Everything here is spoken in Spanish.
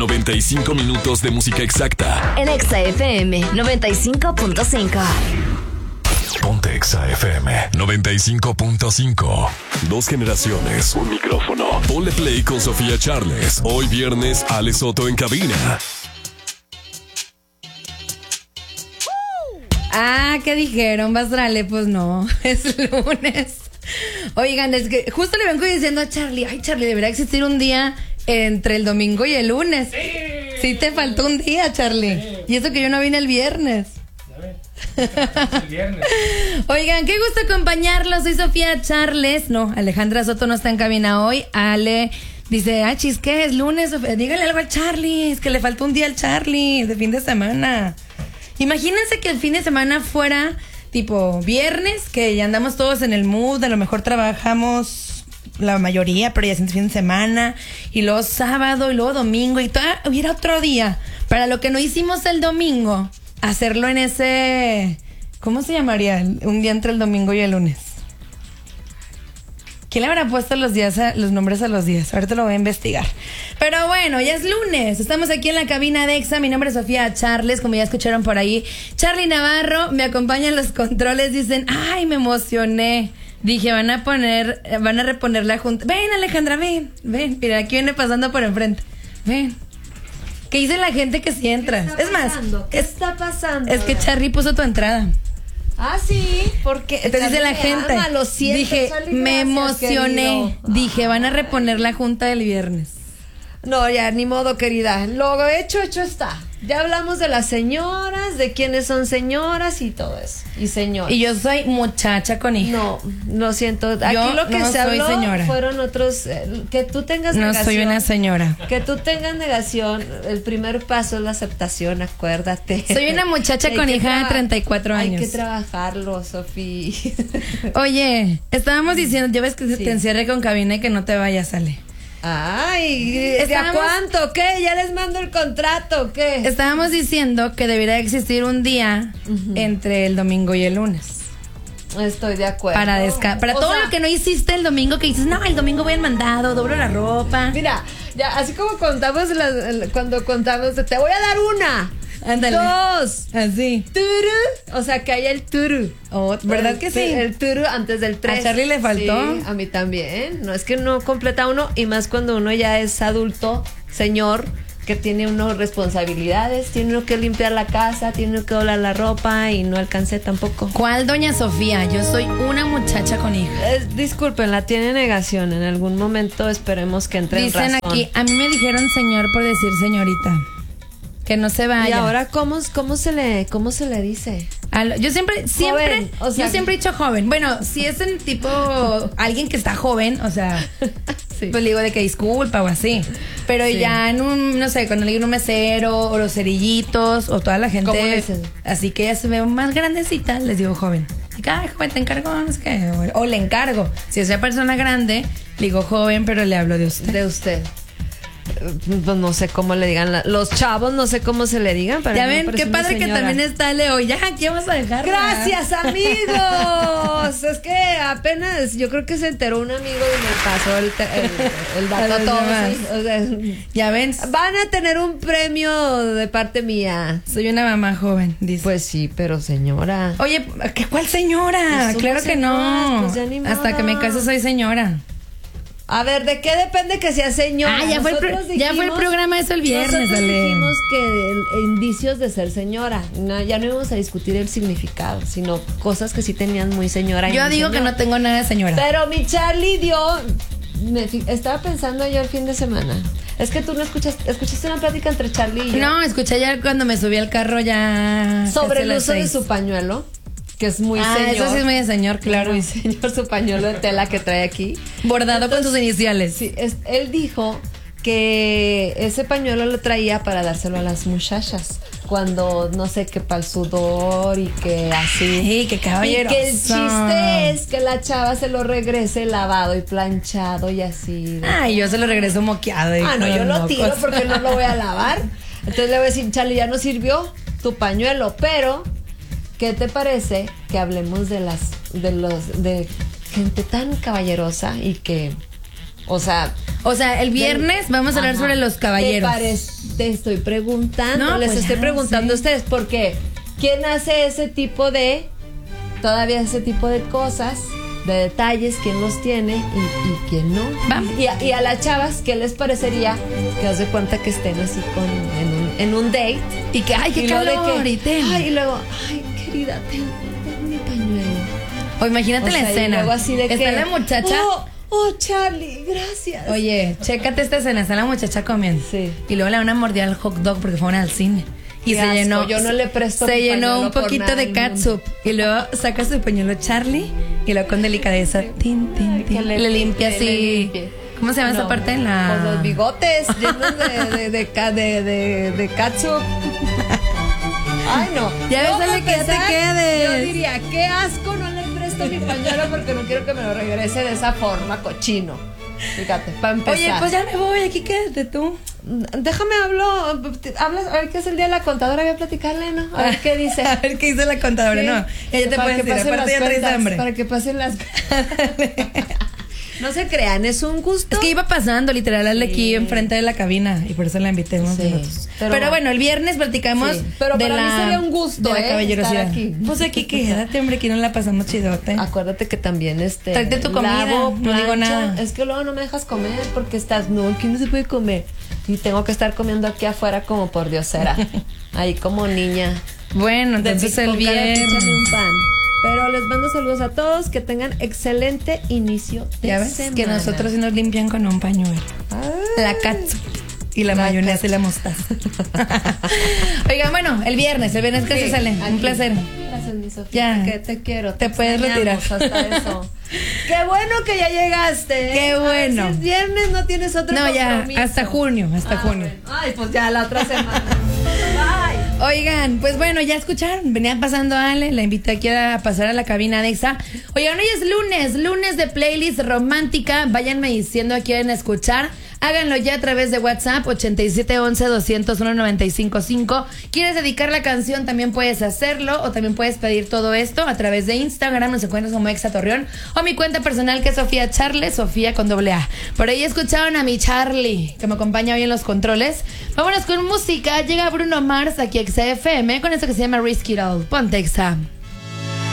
95 minutos de música exacta. En Exa FM 95.5. Ponte Exa FM 95.5. Dos generaciones, un micrófono. Ponle play con Sofía Charles. Hoy viernes, Ale Soto en cabina. ¿Qué dijeron? Bastrale, pues no, es lunes. Oigan, es que justo le vengo diciendo a Charlie, ay Charlie, debería existir un día entre el domingo y el lunes. Sí te faltó un día, Charlie. Sí. Y eso que yo no vine el viernes. El viernes. Oigan, qué gusto acompañarlos. Soy Sofía Charles. No, Alejandra Soto no está en cabina hoy. Ale dice, chis, ¿qué es lunes? Dígale algo al Charlie, es que le faltó un día al Charlie de fin de semana. Imagínense que el fin de semana fuera tipo viernes, que ya andamos todos en el mood, a lo mejor trabajamos la mayoría, pero ya es fin de semana, y luego sábado, y luego domingo, y hubiera otro día. Para lo que no hicimos el domingo, hacerlo en ese, ¿cómo se llamaría? Un día entre el domingo y el lunes. ¿Quién le habrá puesto los nombres a los días? Ahorita lo voy a investigar. Pero bueno, ya es lunes. Estamos aquí en la cabina de Exa. Mi nombre es Sofía Charles, como ya escucharon por ahí. Charlie Navarro me acompaña en los controles. Dicen, ay, me emocioné. Dije, van a reponer la junta. Ven, Alejandra, ven. Mira, aquí viene pasando por enfrente. Ven. ¿Qué dice la gente que sí entra? Es más, ¿qué está pasando? Es que Charlie puso tu entrada. Sí, porque entonces dice la gente, lo siento, dije, Charlie, me emocioné, querido. Dije, van a reponer la junta del viernes. No, ya, ni modo, querida. Lo hecho está. Ya hablamos de las señoras, de quiénes son señoras y todo eso. Y señoras. Y yo soy muchacha con hija. No, lo siento. Aquí yo lo que no se soy habló señora. Fueron otros. Que tú tengas no negación. No soy una señora. Que tú tengas negación. El primer paso es la aceptación, acuérdate. Soy una muchacha con hija de 34 años. Hay que trabajarlo, Sofía. Oye, estábamos diciendo, ya ves que te encierre con cabina y que no te vayas, Ale. Ay, ¿de a cuánto? ¿Qué? ¿Ya les mando el contrato? ¿Qué? Estábamos diciendo que debería existir un día entre el domingo y el lunes. Estoy de acuerdo. Para todo lo que no hiciste el domingo, que dices, no, el domingo voy al mandado, doblo la ropa. Mira, ya así como contamos cuando contamos, te voy a dar una. Ándale. 2. Así. Turu. O sea, que hay el turu. ¿Verdad que sí? El turu antes del 3. ¿A Charlie le faltó? Sí, a mí también. No es que no completa uno, y más cuando uno ya es adulto, señor, que tiene uno responsabilidades, tiene uno que limpiar la casa, tiene uno que doblar la ropa, y no alcancé tampoco. ¿Cuál, doña Sofía? Yo soy una muchacha con hija. Disculpen, la tiene negación. En algún momento esperemos que entre en razón. Dicen aquí, a mí me dijeron señor por decir señorita. Que no se vaya. Y ahora, ¿cómo se le dice? Yo siempre, joven, o sea, yo siempre he dicho joven. Bueno, si es en tipo alguien que está joven, o sea, sí. Pues le digo de que disculpa o así. Pero sí. Ya en no sé, cuando le digo un mesero o los cerillitos o toda la gente. ¿Cómo le dicen? Así que ella se ve más grandecita, les digo joven. Y cada joven te encargo, no sé qué. O le encargo. Si es una persona grande, le digo joven, pero le hablo de usted. De usted. Pues no sé cómo le digan los chavos, no sé cómo se le digan, pero ya ven, qué padre que también está Leo. Ya aquí vamos a dejar. Gracias, amigos. Es que apenas yo creo que se enteró un amigo y me pasó el dato a todos, ¿sí? O sea, ya ven, van a tener un premio de parte mía. Soy una mamá joven, dice. Pues sí, pero señora. Oye, ¿cuál señora? Pues claro que no. Pues ya ni modo. Hasta que me case soy señora. A ver, ¿de qué depende que sea señora? Ya fue el programa eso el viernes, nosotros Ale. Dijimos que indicios de ser señora. No, ya no íbamos a discutir el significado, sino cosas que sí tenían muy señora. Yo digo que no tengo nada de señora. Pero mi Charlie estaba pensando yo el fin de semana. Es que tú no escuchaste una plática entre Charlie y yo. No, escuché ya cuando me subí al carro ya. Sobre el uso de su pañuelo. Que es muy señor. Eso sí es muy de señor, claro. Muy señor su pañuelo de tela que trae aquí. Bordado con sus iniciales. Sí, él dijo que ese pañuelo lo traía para dárselo a las muchachas. Cuando, no sé, que para el sudor y que así. Sí, que caballeroso. Y que el chiste es que la chava se lo regrese lavado y planchado y así. Ay, yo se lo regreso moqueado. No, yo lo tiro porque no lo voy a lavar. Entonces le voy a decir, Charlie, ya no sirvió tu pañuelo, pero... ¿qué te parece que hablemos de gente tan caballerosa y que O sea, el viernes vamos a hablar sobre los caballeros. Te estoy preguntando, No, les pues estoy ya, preguntando sí. a ustedes, porque ¿quién hace ese tipo de cosas, de detalles? ¿Quién los tiene y quién no? Vamos. Y a las chavas, ¿qué les parecería que haz de cuenta que estén así en un date? Y que, ay, qué Y luego de calor, que, y ten. ay, y luego, ay, querida, ten mi pañuelo. O imagínate O sea, la y escena. luego así de Está que, la muchacha. Oh, Charlie, gracias. Oye, chécate esta escena. Está la muchacha comiendo. Sí. Y luego le da una mordida al hot dog porque fueron al cine. Y Qué se asco, llenó. yo no le presto Se mi llenó pañuelo un por poquito nada de del mundo. catsup. Y luego saca su pañuelo Charlie. Y luego con delicadeza. Tin, tin, Que tin. Le limpia que así. le limpie. ¿Cómo se llama esa parte? En la. Con los bigotes llenos de catsup. Ay, no. Ya ves, Yo, dale para que te empezar, quedes. Yo diría, qué asco, no le presto mi pañuelo porque no quiero que me lo regrese de esa forma, cochino. Fíjate, para empezar. Oye, pues ya me voy. Aquí quédate tú. Déjame hablas, a ver qué es el día de la contadora, voy a platicarle, ¿no? A ver qué dice. A ver qué dice la contadora. Sí. No, ella te Para puede que decir. pasen Aparte las ya traes cuentas, hambre. para que pasen las No se crean, es un gusto. Es que iba pasando literal al de aquí enfrente de la cabina y por eso la invité unos Sí, minutos. pero- Pero bueno, el viernes platicamos Sí, pero de para mí la sería un gusto, de la caballerosidad. estar aquí. Pues aquí quédate, hombre, aquí no la pasamos chidote. Acuérdate que también Tráete tu comida, no digo nada. Es que luego no me dejas comer porque estás, no, aquí no se puede comer. Y tengo que estar comiendo aquí afuera como por diosera. Ahí como niña. Bueno, De entonces el con cara de viernes. échame un pan. Pero les mando saludos a todos, que tengan excelente inicio de Ya ves semana. que nosotros sí nos limpian con un pañuelo. La catsup y la mayonesa y la mostaza. Oigan, bueno, el viernes casi Sí, sale. aquí. Un placer. Gracias, mi Sofía. Ya. Que te quiero. Te puedes retirar. extrañamos hasta eso. Qué bueno que ya llegaste. Qué bueno. A ver si es viernes, no tienes otro No, ya, compromiso. hasta junio, hasta junio. Bueno. Ay, pues ya la otra semana. Bye. Oigan, pues bueno, ya escucharon, venía pasando Ale, la invité aquí a pasar a la cabina de Exa. Oigan, hoy es lunes de playlist romántica, váyanme diciendo a quieren escuchar. Háganlo ya a través de WhatsApp 8711-201-955. ¿Quieres dedicar la canción? También puedes hacerlo o también puedes pedir todo esto a través de Instagram. Nos encuentras como Exa Torreón o mi cuenta personal que es Sofía Charles, Sofía con doble A. Por ahí escucharon a mi Charlie que me acompaña hoy en los controles. Vámonos con música. Llega Bruno Mars aquí a Exa FM con esto que se llama Risk It All. Ponte Exa.